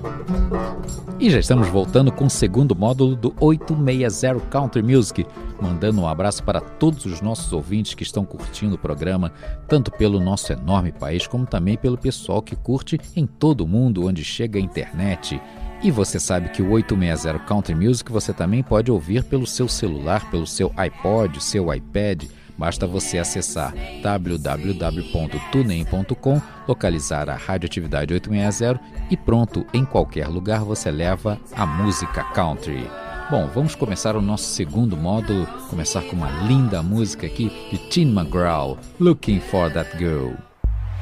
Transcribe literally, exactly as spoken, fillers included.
E já estamos voltando com o segundo módulo do oito sessenta Country Music, mandando um abraço para todos os nossos ouvintes que estão curtindo o programa, tanto pelo nosso enorme país, como também pelo pessoal que curte em todo o mundo onde chega a internet. E você sabe que o oito sessenta Country Music você também pode ouvir pelo seu celular, pelo seu iPod, seu iPad. Basta você acessar w w w ponto tunein ponto com, localizar a Radioatividade oito sessenta e pronto, em qualquer lugar você leva a música country. Bom, vamos começar o nosso segundo módulo, começar com uma linda música aqui de Tim McGraw, Looking for That Girl.